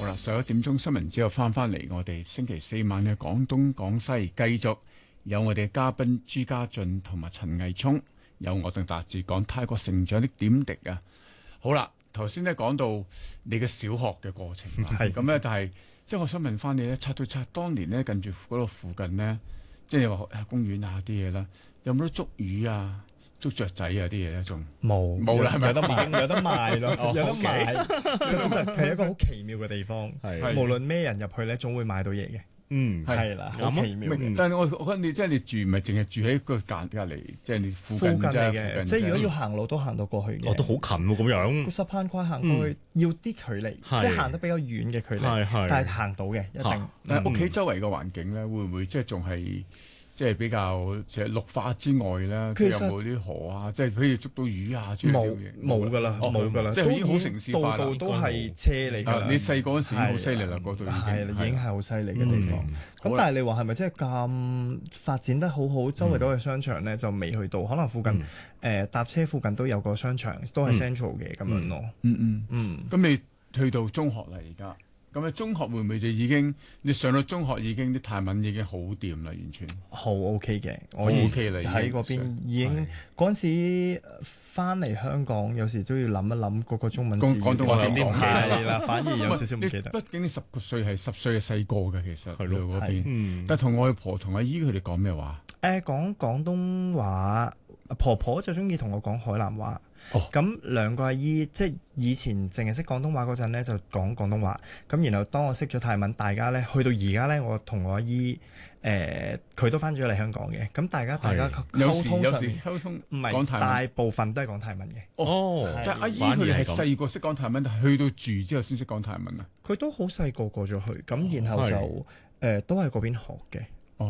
好啦，11點鐘新聞之後翻嚟，我哋星期四晚嘅廣東廣西繼續有我哋嘅嘉賓朱家俊同埋陳毅聰，有我同達志講泰國成長的點滴啊。好啦，頭先咧講到你嘅小學嘅過程，係咁咧，但係即係我想問翻你咧，拆到拆當年咧近住嗰度附近咧，即係你話公園啊啲嘢啦，有冇得捉魚啊？捉雀仔啊啲嘢咧，仲冇啦，係咪有得賣？有得賣咯，有得賣。 okay 其實係一個好奇妙嘅地方， 係無論咩人入去咧，總會買到嘢嘅。係啦，好奇妙。 但係我覺得你即係你住唔係淨係住喺個隔離，即係你附近嚟嘅。即係如果要行路都行到過去嘅。 都好近喎咁樣。 個石灘跨行過去要啲距離，即係行得比較遠嘅距離，但係行到嘅一定。 但係屋企周圍嘅環境咧，會唔會即係仲係？即係比較即係綠化之外咧，即係有冇啲河啊？即係譬如捉到魚啊， 冇㗎啦，冇㗎啦， 即係已經好城市化啦。 度度都係車嚟㗎。 你細個嗰時已經好犀利啦，嗰度已經係好犀利嘅地方。咁但係你話係咪真係咁發展得好好？周圍都係商場咧，就未去到。可能附近搭車附近都有個商場，都係 central 嘅咁樣咯。 咁你去到中學啦，而家。咁中學會唔會就已經你上到中學已經啲泰文已經好掂啦，完全好 OK 嘅，我 OK 啦， 喺嗰邊已經嗰陣時翻嚟香港，有時都要諗一諗嗰個中文字廣東話點講係啦，反而有少少唔記得。 畢竟你10歲係10歲嘅細個嘅，其實係咯嗰邊。但係同外婆同阿姨佢哋講咩話？ 講廣東話，婆婆就中意同我講海南話。咁兩個阿姨即係以前淨係識廣東話嗰陣咧，就講廣東話。咁然後當我識咗泰文，大家咧去到而家咧，我同我阿姨佢都翻咗嚟香港嘅。咁大家溝通有時溝通唔係大部分都係講泰文嘅。 但係阿姨佢哋係細個識講泰文，但係去到住之後先識講泰文啊。 佢都好細個過咗去，咁然後就都係嗰邊學嘅。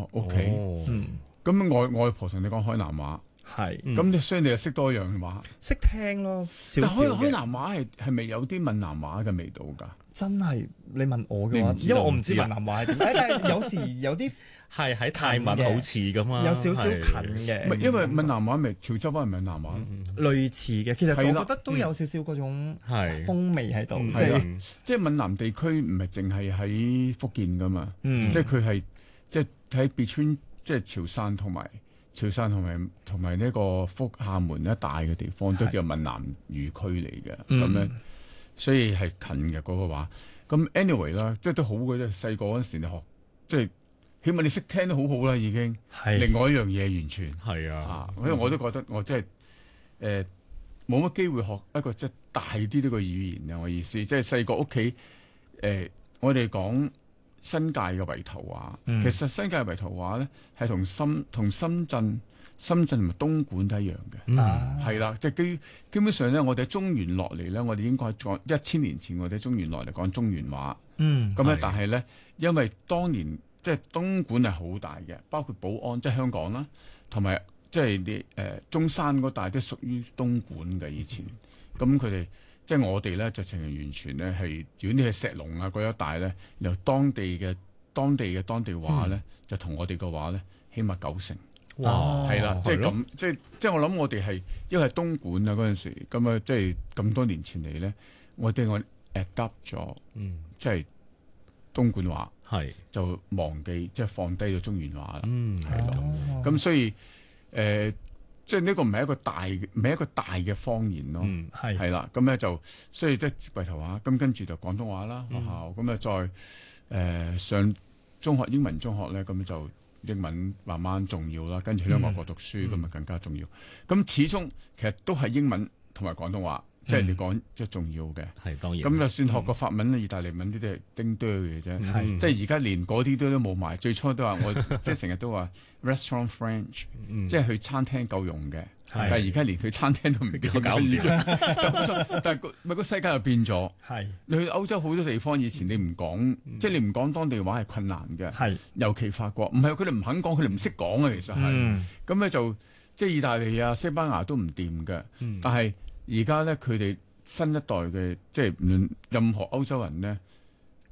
OK，咁外婆同你講海南話。 係， 咁所以你又識多樣話， 識聽咯，少少嘅。 海南話係咪有啲閩南話嘅味道㗎？ 真係你問我嘅話，因為我唔知閩南話係點，但係有時有啲係喺泰文好似㗎嘛， 有少少近嘅。 因為閩南話咪潮州話係閩南話， 類似嘅。其實我覺得都有少少嗰種風味喺度， 即係閩南地區唔係淨係喺福建㗎嘛，即係佢係即係喺別村，即係潮汕同埋呢個廈門一帶嘅地方都叫閩南語區嚟嘅，咁樣所以係近嘅嗰個話。咁 anyway 啦，即係都好嘅啫。細個嗰陣時你學，即係起碼你識聽都好好啦，已經。係另外一樣嘢完全係啊， 因為我都覺得我真係冇乜機會學一個即係大啲呢個語言啊！我意思即係細個屋企我哋講新界嘅圍頭話，其實新界嘅圍頭話咧係同深圳同埋東莞都一樣嘅，係啦，即係基本上咧，我哋喺中原落嚟咧，我哋應該講1000年前我哋喺中原落嚟講中原話，咁咧，但係咧，因為當年即係東莞係好大嘅，包括寶安即係香港啦，同埋即係啲中山嗰帶都屬於東莞嘅以前，咁佢哋。即係我哋咧，就情係完全咧係，如果你係石龍啊嗰一帶咧，由當地嘅話咧，就同我哋嘅話咧，起碼90%。哇！係啦，即係咁，即係我諗我哋係，因為係東莞啊嗰陣時，咁啊即係咁多年前嚟咧，我 adapt 咗，即係東莞話，就忘記即係放低咗中原話啦，係咯，咁所以即係呢個唔係一個大嘅方言咯，係啦，咁咧就所以即係圍頭話，咁跟住就廣東話啦，學校咁啊再上中學英文中學咧，咁就英文慢慢重要啦，跟住去咗外國讀書咁啊更加重要，咁始終其實都係英文同埋廣東話。即係你講即係重要嘅， 係當然。 咁就算學個法文、意大利文呢啲係丁多嘅啫，即係而家連嗰啲都冇埋。最初都話我即係成日都話 restaurant French，即係去餐廳夠用嘅，但係而家連去餐廳都唔搞唔掂。但係個世界又變咗，你去歐洲好多地方，以前你唔講，即係你唔講當地話係困難嘅，尤其法國，唔係佢哋唔肯講，佢哋唔識講啊，其實係。咁咧就即係意大利啊、西班牙都唔掂嘅，但係。而家咧，佢哋新一代嘅即係唔論任何歐洲人咧，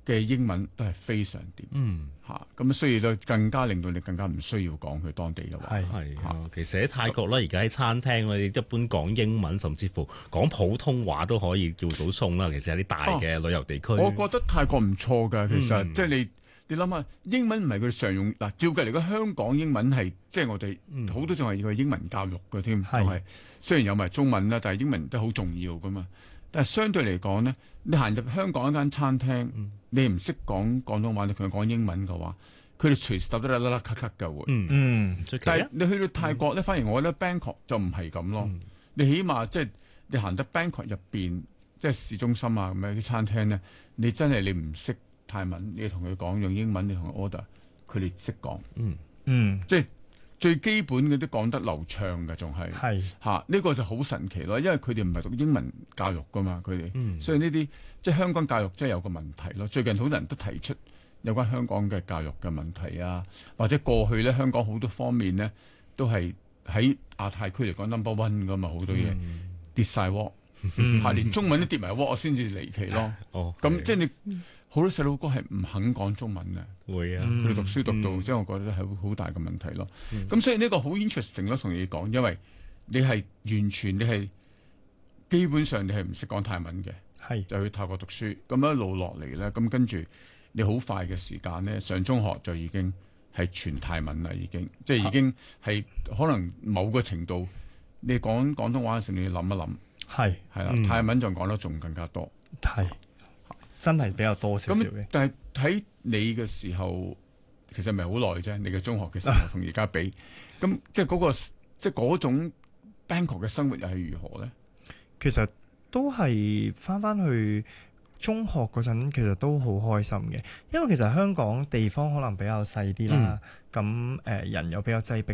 嘅英文都係非常掂。咁所以就更加令到你更加唔需要講佢當地嘅話。 係啊，其實喺泰國咧，而家喺餐廳咧，你一般講英文，甚至乎講普通話都可以叫到餸啦。其實有啲大嘅旅遊地區， 我覺得泰國唔錯㗎。其實即係你諗下，英文唔係佢常用嗱。照計嚟講，香港英文係即係我哋好多仲係要英文教育嘅添，係雖然有埋中文啦，但係英文都好重要㗎嘛。但係相對嚟講咧，你行入香港一間餐廳，你唔識講廣東話，你同佢講英文嘅話，佢哋隨時答得啦啦咳咳嘅會。但係你去到泰國咧，反而我覺得 Bangkok 就唔係咁咯。你起碼即係你行得 Bangkok 入邊，即係市中心啊咁樣啲餐廳咧，你真係你唔識泰文，你同佢講用英文，你同佢 order， 佢哋識講。即係最基本嘅都講得流暢嘅，仲係呢個就好神奇咯。因為佢哋唔係讀英文教育噶嘛，佢哋，所以呢啲即係香港教育真係有個問題咯。最近好多人都提出有關香港嘅教育嘅問題啊，或者過去咧香港好多方面咧都係喺亞太區嚟講 number one 噶嘛，好多嘢跌晒鑊，連中文都跌埋鑊，我先至離奇咯。咁即係你好多細路哥係唔肯講中文嘅， 會啊， 佢哋讀書讀到，即係我覺得係好大嘅問題咯。咁所以呢個好 interesting 咯，同你講，因為你係完全你係基本上你係唔識講泰文嘅，就去泰國讀書，咁一路落嚟咧，咁跟住你好快嘅時間咧，上中學就已經係全泰文啦，已經即係已經係可能某個程度，你講廣東話嘅時候，你要諗一諗，係啦，泰文就講得仲更加多， 真係比較多少少嘅。 但係喺你嘅時候，其實唔係好耐啫。你嘅中學嘅時候同而家比，咁即係嗰種 Bangkok 嘅生活又係如何咧？ 其實都係翻去中學嗰陣，其實都好開心嘅，因為其實香港地方可能比較細啲啦，咁人又比較擠迫